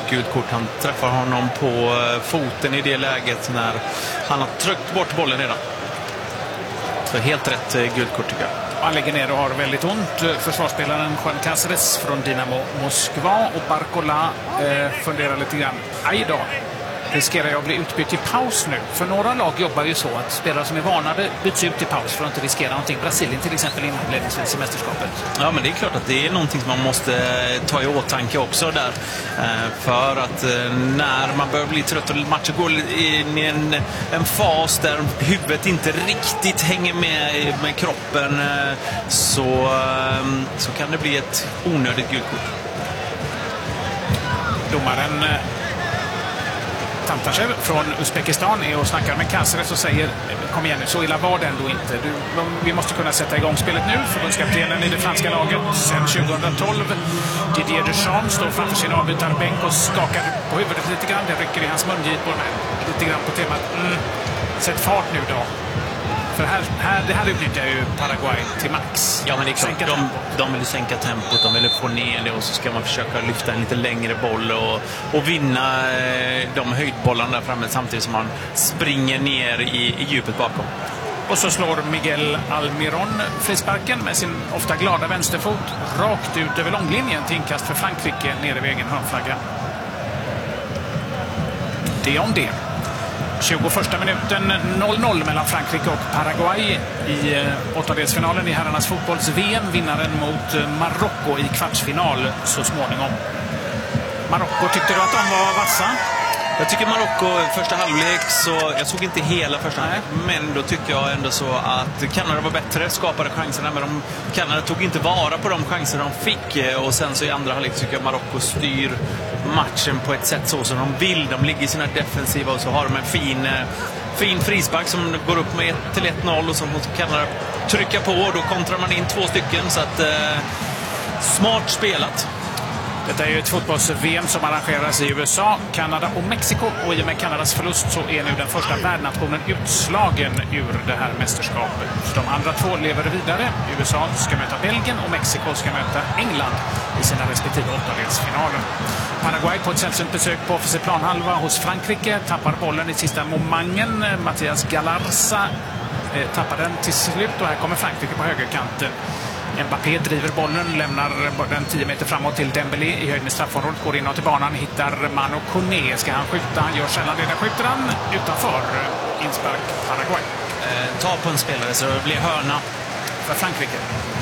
gult kort. Han träffar honom på foten i det läget när han har tryckt bort bollen redan. Så helt rätt gult kort tycker jag. Han lägger ner och har väldigt ont. Försvarsspelaren Juan Cáceres från Dynamo Moskva, och Barcola funderar lite grann. Aj då, riskerar jag att bli utbytt i paus nu? För några lag jobbar ju så att spelare som är varnade byts ut i paus för att inte riskera någonting. Brasilien till exempel inledningsvis i mästerskapet. Ja, men det är klart att det är någonting som man måste ta i åtanke också där. För att när man börjar bli trött och matchen går in i en fas där huvudet inte riktigt hänger med kroppen, så kan det bli ett onödigt gult kort. Domaren Tantashev från Uzbekistan är och snackar med Cáceres och säger: kom igen nu, så illa var det ändå inte. Vi måste kunna sätta igång spelet nu. Förbundskaptenen i det franska laget sedan 2012, Didier Deschamps, står framför sin avbytarbänk och skakar på huvudet lite grann. Det rycker i hans mungipor lite grann på temat sätt fart nu då. För det här utnyttjar ju Paraguay till max. Ja, men det är klart, de vill sänka tempot, de vill få ner det, och så ska man försöka lyfta en lite längre boll och vinna de höjdbollarna där framme samtidigt som man springer ner i djupet bakom. Och så slår Miguel Almiron frisparken med sin ofta glada vänsterfot rakt ut över långlinjen till inkast för Frankrike nere vid egen hörnflagga. Det om det. 21 minuten 0-0 mellan Frankrike och Paraguay i åttondelsfinalen i herrarnas fotbolls-VM. Vinnaren mot Marocko i kvartsfinal så småningom. Marocko, tyckte du att de var vassa? Jag tycker Marocko första halvlek, så jag såg inte hela första halvlek, men då tycker jag ändå så att Kanada var bättre, skapade chanserna, men Kanada tog inte vara på de chanser de fick, och sen så i andra halvlek tycker jag Marocko styr matchen på ett sätt så som de vill. De ligger i sina defensiva och så har de en fin frispark som går upp med 1-1-0 och som Kanada trycka på, och då kontrar man in 2 stycken, så att smart spelat. Detta är ju ett fotbolls-VM som arrangeras i USA, Kanada och Mexiko, och i och med Kanadas förlust så är nu den första värdnationen utslagen ur det här mästerskapet. De andra 2 lever vidare. USA ska möta Belgien och Mexiko ska möta England i sina respektive åttondelsfinaler. Paraguay på ett sällsynt besök på offensiv planhalva hos Frankrike, tappar bollen i sista momentet. Mathias Galarza tappar den till slut, och här kommer Frankrike på högerkanten. Mbappé driver bollen, lämnar den 10 meter framåt till Dembélé i höjd med straffområdet, går inåt i banan, hittar Manu Koné. Ska han skjuta? Han gör sällan det. Där skjuter han utanför. Inspark Paraguay. Ta på en spelare så det blir hörna för Frankrike.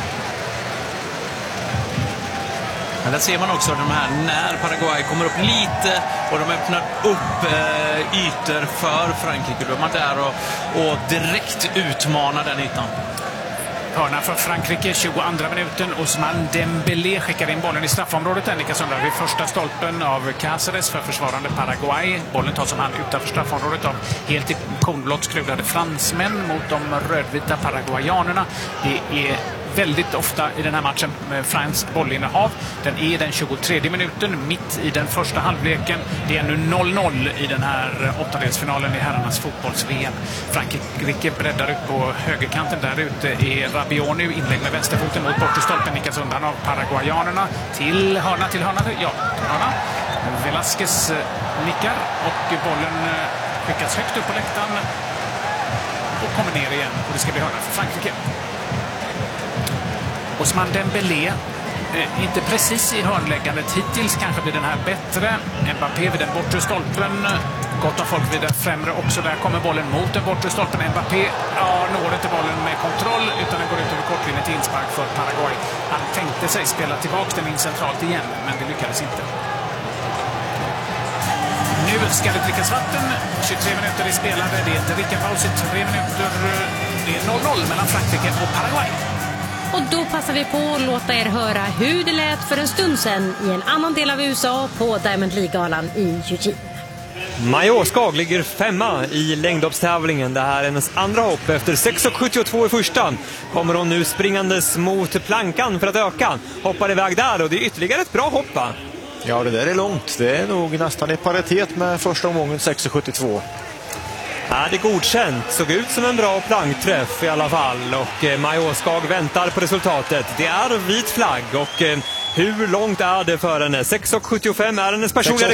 Men där ser man också de här när Paraguay kommer upp lite och de öppnar upp ytor för Frankrike. Då är man där och direkt utmanar den ytan. Hörna för Frankrike, 22 minuten. Ousmane Dembélé skickar in bollen i straffområdet. Nika Sundberg vid första stolpen av Cáceres för försvarande Paraguay. Bollen tas som hand utanför straffområdet av helt i kornblått skruvade fransmän mot de rödvita paraguayanerna. Det är väldigt ofta i den här matchen med franskt bollinnehav. Den är den 23 minuten, mitt i den första halvleken. Det är nu 0-0 i den här åttondelsfinalen i herrarnas fotbolls-VM. Frankrike breddar ut på högerkanten. Där ute är Rabiot nu, inlägg med vänsterfoten mot bortre stolpen, nickas undan av paraguayanerna till hörna. Ja, hörna. Velasquez nickar och bollen skickas högt upp på läktaren och kommer ner igen, och det ska bli hörna för Frankrike. Ousmane Dembélé, inte precis i hörnläggandet hittills, kanske blir den här bättre. Mbappé vid den bortre stolpen, gott om folk vid den främre också. Där kommer bollen mot den bortre stolpen. Mbappé når inte bollen med kontroll, utan den går ut över kortlinjen till inspark för Paraguay. Han tänkte sig spela tillbaka den in centralt igen, men det lyckades inte. Nu ska det drickas vatten. 23 minuter är spelade. Det är drickapaus i 3 minuter. Det är 0-0 mellan Frankrike och Paraguay. Och då passar vi på att låta er höra hur det lät för en stund sedan i en annan del av USA på Diamond League-galan i Eugene. Maja Åskag ligger 5:a i längdhoppstävlingen. Det här är hennes andra hopp. Efter 6,72 i första kommer hon nu springandes mot plankan för att öka. Hoppar iväg där, och det är ytterligare ett bra hopp, va? Ja, det där är långt. Det är nog nästan i paritet med första omgången 6,72. Ja, det är godkänt. Såg ut som en bra plankträff i alla fall. Och Maja Åskag väntar på resultatet. Det är vit flagg, och hur långt är det för henne? 6,75 är hennes personliga